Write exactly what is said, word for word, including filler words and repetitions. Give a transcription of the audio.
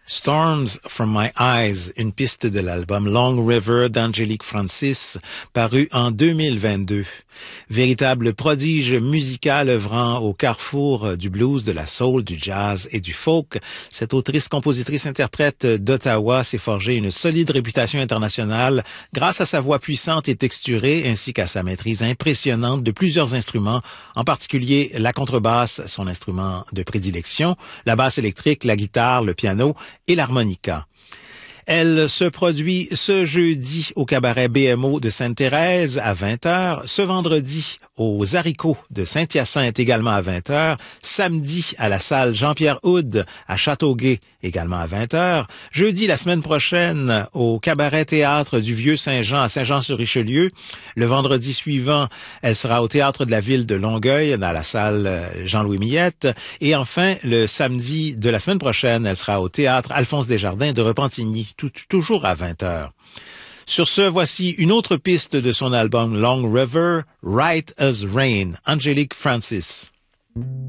Storms from My Eyes, une piste de l'album Long River d'Angélique Francis, paru en deux mille vingt-deux. Véritable prodige musical œuvrant au carrefour du blues, de la soul, du jazz et du folk, cette autrice-compositrice-interprète d'Ottawa s'est forgée une solide réputation internationale grâce à sa voix puissante et texturée ainsi qu'à sa maîtrise impressionnante de plusieurs instruments, en particulier la contrebasse, son instrument de prédilection, la basse électrique, la guitare, le piano et l'harmonica. Elle se produit ce jeudi au cabaret B M O de Sainte-Thérèse à vingt heures, ce vendredi aux Haricots de Saint-Hyacinthe également à vingt heures, samedi à la salle Jean-Pierre Houde à Châteauguay également à vingt heures, jeudi la semaine prochaine au cabaret théâtre du Vieux-Saint-Jean à Saint-Jean-sur-Richelieu, le vendredi suivant, elle sera au théâtre de la ville de Longueuil dans la salle Jean-Louis Millette et enfin le samedi de la semaine prochaine, elle sera au théâtre Alphonse Desjardins de Repentigny, tout, toujours à vingt heures. Sur ce, voici une autre piste de son album Long River, Right as Rain, Angélique Francis.